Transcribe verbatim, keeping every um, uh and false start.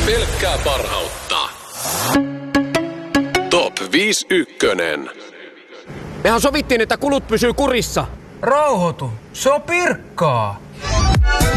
Pelkkää parhautta. Top viisi ykkönen. Mehän sovittiin, että kulut pysyy kurissa. Rauhoitu, se on Pirkkaa.